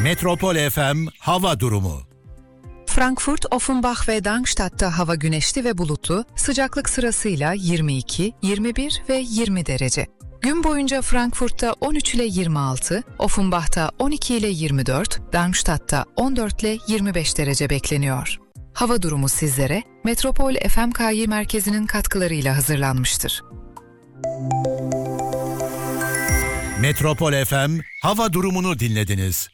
Metropol FM hava durumu. Frankfurt, Offenbach ve Darmstadt'ta hava güneşli ve bulutlu, sıcaklık sırasıyla 22, 21 ve 20 derece. Gün boyunca Frankfurt'ta 13 ile 26, Offenbach'ta 12 ile 24, Darmstadt'ta 14 ile 25 derece bekleniyor. Hava durumu sizlere Metropol FMKY merkezinin katkılarıyla hazırlanmıştır. Metropol FM hava durumunu dinlediniz.